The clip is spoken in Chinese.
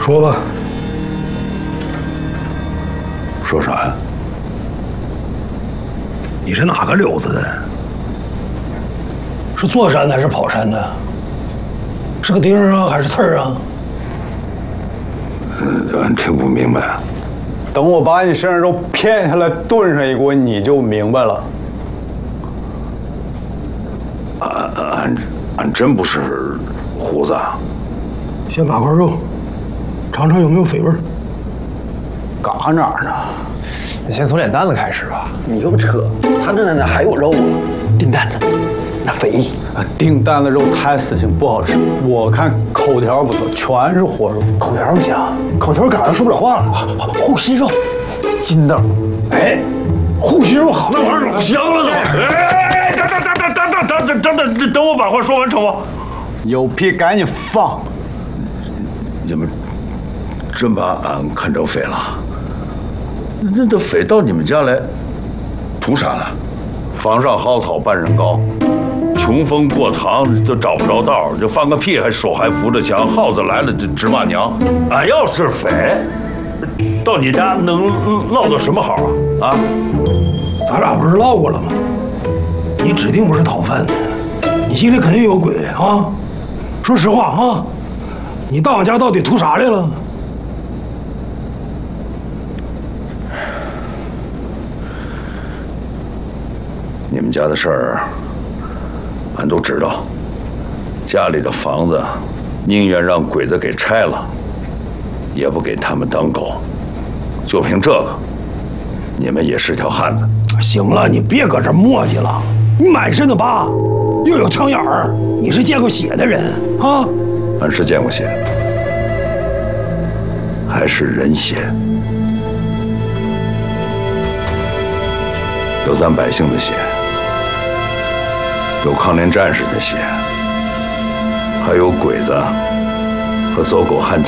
说吧。 说啥呀？ 你是哪个溜子的？是坐山的还是跑山的？是个钉啊还是刺儿啊？ 俺听不明白。 等我把你身上肉片下来炖上一锅，你就明白了。 俺真不是胡子。 先把块肉尝尝有没有绯味儿。 嘎哪儿呢？ 你先从脸蛋子开始吧。 你又扯，他那还有肉啊，订蛋子，那肥。 订蛋的肉太死性，不好吃。我看口条不错，全是活肉。 口条不行，口条赶上说不了话了。护心肉，筋道，哎，护心肉好， 那玩意儿老香了都。哎，等我把话说完成吗？ 有屁赶紧放！ 你们真把俺看成匪了？这匪到你们家来图啥呢？房上蒿草半人高，穷风过塘都找不着道，就放个屁手还扶着墙，耗子来了就直骂娘。俺要是匪，到你家能落到什么好啊？啊？ 咱俩不是唠过了吗？你指定不是讨饭的，你心里肯定有鬼啊！说实话啊，你到俺家到底图啥来了？ 你们家的事儿，俺都知道。家里的房子，宁愿让鬼子给拆了，也不给他们当狗。就凭这个，你们也是条汉子。 行了，你别搁这磨叽了。你满身的疤，又有枪眼儿，你是见过血的人啊？ 俺是见过血，还是人血，有咱百姓的血，有抗联战士的血，还有鬼子和走狗汉奸